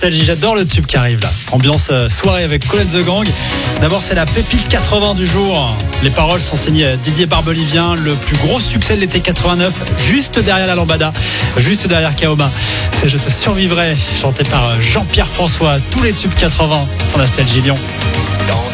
Nostalgie, j'adore le tube qui arrive là. Ambiance soirée avec Kool and the Gang. D'abord, c'est la pépite 80 du jour. Les paroles sont signées Didier Barbelivien, le plus gros succès de l'été 89, juste derrière la lambada, juste derrière Kaoma. C'est Je te survivrai, chanté par Jean-Pierre François. Tous les tubes 80 sur Nostalgie Lyon.